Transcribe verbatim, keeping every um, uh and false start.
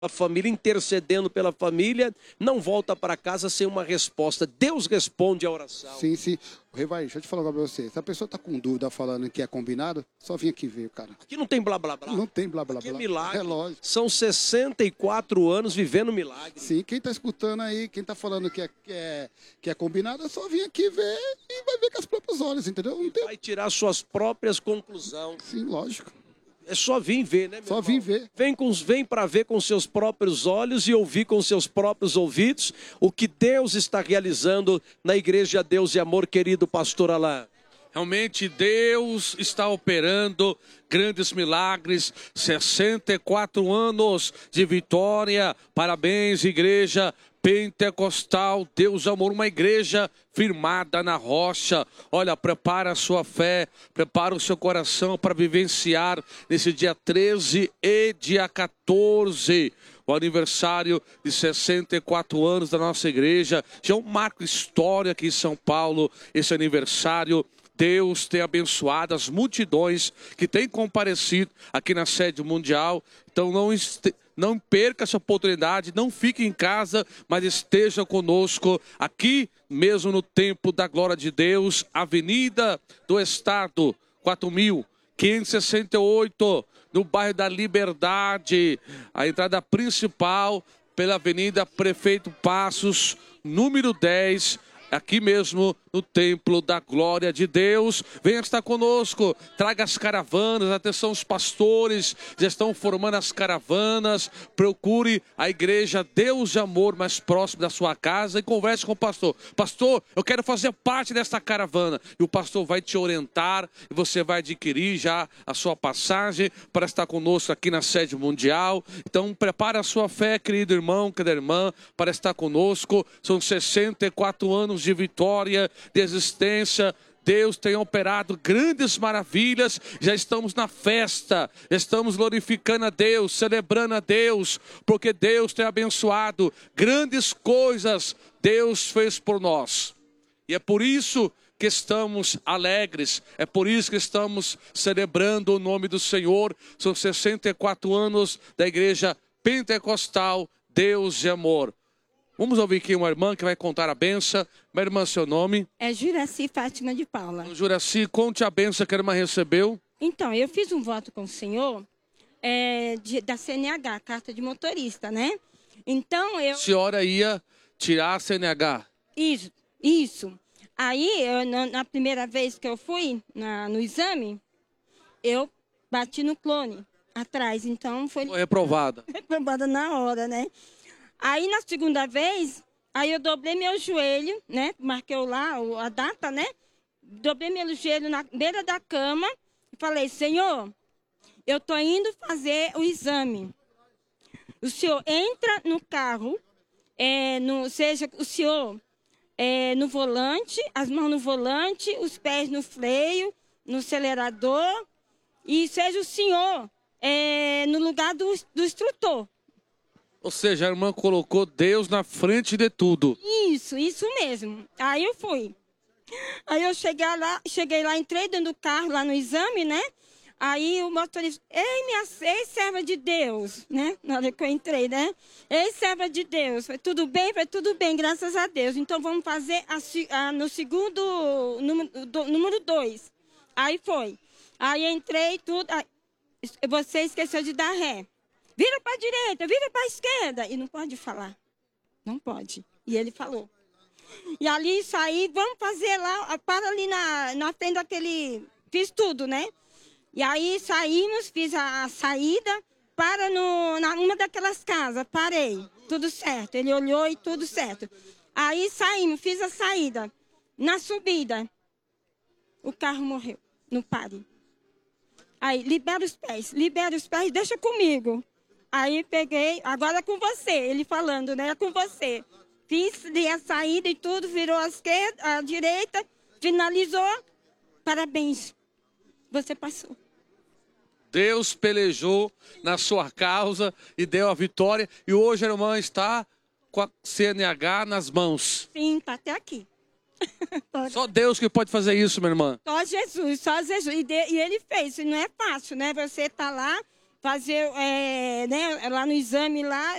a família, intercedendo pela família, não volta para casa sem uma resposta. Deus responde a oração. Sim, sim. Revaí, deixa eu te falar pra você. Se a pessoa tá com dúvida falando que é combinado, só vem aqui ver, cara. Aqui não tem blá blá blá. Não tem blá blá Aqui blá. é milagre. É lógico. São sessenta e quatro anos vivendo milagre. Sim, quem tá escutando aí, quem tá falando que é, que é, que é combinado, é só vir aqui ver e vai ver com os próprios olhos, entendeu? Não tem... Vai tirar suas próprias conclusões. Sim, lógico. É só vir ver, né, meu Só irmão? vir ver. Vem, com, vem para ver com seus próprios olhos e ouvir com seus próprios ouvidos o que Deus está realizando na Igreja Deus e Amor, querido pastor Alain. Realmente Deus está operando grandes milagres, sessenta e quatro anos de vitória. Parabéns, igreja pentecostal, Deus Amor, uma igreja firmada na rocha. Olha, prepara a sua fé, prepara o seu coração para vivenciar nesse dia treze e dia quatorze. O aniversário de sessenta e quatro anos da nossa igreja. Já é um marco histórico aqui em São Paulo, esse aniversário. Deus tem abençoado as multidões que têm comparecido aqui na sede mundial. Então não, este, não perca essa oportunidade, não fique em casa, mas esteja conosco aqui mesmo no Templo da Glória de Deus, Avenida do Estado, quatro mil quinhentos e sessenta e oito, no bairro da Liberdade. A entrada principal pela Avenida Prefeito Passos, número dez, aqui mesmo no Templo da Glória de Deus. Venha estar conosco, traga as caravanas, atenção, os pastores já estão formando as caravanas. Procure a igreja Deus de Amor mais próximo da sua casa e converse com o pastor. Pastor, eu quero fazer parte dessa caravana. E o pastor vai te orientar e você vai adquirir já a sua passagem para estar conosco aqui na sede mundial. Então prepare a sua fé, querido irmão, querida irmã, para estar conosco. São sessenta e quatro anos de vitória, de existência. Deus tem operado grandes maravilhas. Já estamos na festa, estamos glorificando a Deus, celebrando a Deus, porque Deus tem abençoado grandes coisas. Deus fez por nós e é por isso que estamos alegres, é por isso que estamos celebrando o nome do Senhor. São sessenta e quatro anos da igreja pentecostal Deus de Amor. Vamos ouvir aqui uma irmã que vai contar a benção. Minha irmã, seu nome? É Juraci Fátima de Paula. Juraci, conte a benção que a irmã recebeu. Então, eu fiz um voto com o senhor é, de, da C N H, carta de motorista, né? Então, eu... A senhora ia tirar a C N H? Isso, isso. Aí, eu, na, na primeira vez que eu fui na, no exame, eu bati no clone atrás, então foi... Foi reprovada. Reprovada na hora, né? Aí, na segunda vez, aí eu dobrei meu joelho, né? Marquei lá a data, né? Dobrei meu joelho na beira da cama e falei, Senhor, eu tô indo fazer o exame. O senhor entra no carro, é, no, seja o senhor é, no volante, as mãos no volante, os pés no freio, no acelerador, e seja o senhor é, no lugar do, do instrutor. Ou seja, a irmã colocou Deus na frente de tudo. Isso, isso mesmo. Aí eu fui. Aí eu cheguei lá, cheguei lá, entrei dentro do carro, lá no exame, né? Aí o motorista, ei, minha ei, serva de Deus, né? Na hora que eu entrei, né? Ei, serva de Deus. Foi tudo bem? Foi tudo bem, graças a Deus. Então vamos fazer a, a, no segundo, número, do, número dois. Aí foi. Aí entrei, tudo. Aí, você esqueceu de dar ré. Vira para a direita, vira para a esquerda. E não pode falar. Não pode. E ele falou. E ali saí, vamos fazer lá, para ali na, na frente daquele... Fiz tudo, né? E aí saímos, fiz a, a saída, para no, na, uma daquelas casas, parei. Tudo certo. Ele olhou e tudo certo. Aí saímos, fiz a saída. Na subida, o carro morreu no pare. Aí, libera os pés, libera os pés, deixa comigo. Aí peguei, agora é com você, ele falando, né? É com você. Fiz a saída e tudo, virou à esquerda, à direita, finalizou. Parabéns, você passou. Deus pelejou na sua causa e deu a vitória. E hoje a irmã está com a C N H nas mãos. Sim, está até aqui. Só Deus que pode fazer isso, minha irmã. Só Jesus, só Jesus. E, de, e ele fez, não é fácil, né? Você está lá fazer, é, né, lá no exame lá,